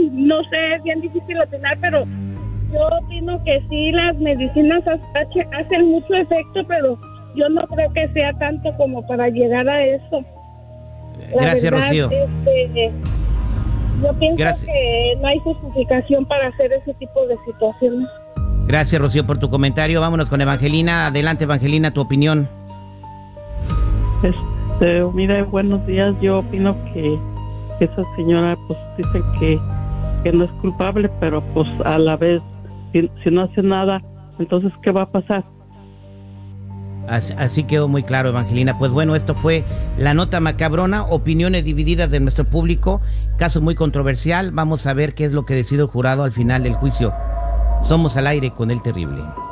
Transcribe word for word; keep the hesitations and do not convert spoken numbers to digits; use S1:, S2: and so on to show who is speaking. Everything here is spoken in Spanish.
S1: no sé, es bien difícil opinar, pero yo opino que sí, las medicinas hacen mucho efecto, pero yo no creo que sea tanto como para llegar a eso. La
S2: Gracias,
S1: verdad,
S2: Rocío.
S1: Este, yo pienso
S2: Gracias.
S1: que no hay justificación para hacer ese tipo de situaciones.
S2: Gracias, Rocío, por tu comentario. Vámonos con Evangelina. Adelante, Evangelina, tu opinión.
S3: Este, mira, buenos días. Yo opino que esa señora, pues, dice que, que no es culpable, pero pues a la vez, si, si no hace nada, entonces, ¿qué va a pasar?
S2: Así, así quedó muy claro, Evangelina. Pues bueno, esto fue La Nota Macabrona, opiniones divididas de nuestro público, caso muy controversial. Vamos a ver qué es lo que decide el jurado al final del juicio. Somos al aire con El Terrible.